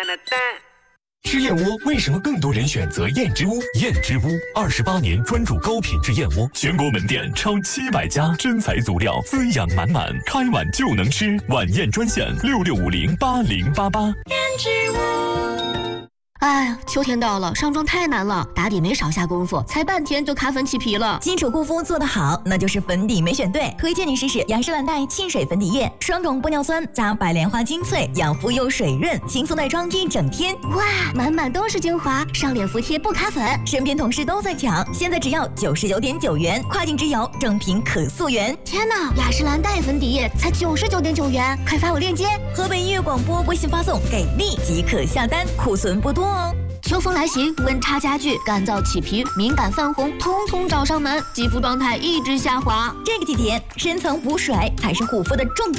吃燕窝为什么更多人选择燕之屋？燕之屋28年专注高品质燕窝，全国门店超700家，真材足料，滋养满满，开碗就能吃。晚宴专线66508088。 燕之屋。哎，秋天到了，上妆太难了，打底没少下功夫，才半天就卡粉起皮了。 基础护肤做得好，那就是粉底没选对。推荐你试试雅诗兰黛沁水粉底液，双种玻尿酸加白莲花精粹，养肤又水润，轻松带妆一整天。 哇，满满都是精华，上脸服帖不卡粉。 身边同事都在抢，现在只要99.9元，跨境直邮，正品可溯源。 天哪，雅诗兰黛粉底液才99.9元，快发我链接。 河北音乐广播微信发送给力即可下单，库存不多哦。 秋风来袭，温差加剧，干燥起皮、敏感泛红，通通找上门，肌肤状态一直下滑。 这个季节，深层补水才是护肤的重中